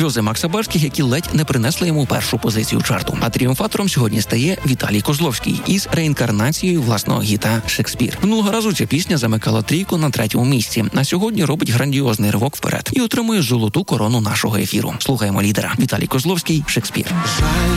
Сльози Макса Барських, які ледь не принесли йому першу позицію чарту. А тріумфатором сьогодні стає Віталій Козловський із реінкарнацією власного гіта «Шекспір». Минулого разу ця пісня замикала трійку на 3-му місці, а сьогодні робить грандіозний ривок вперед і отримує золоту корону нашого ефіру. Слухаємо лідера. Віталій Козловський, «Шекспір».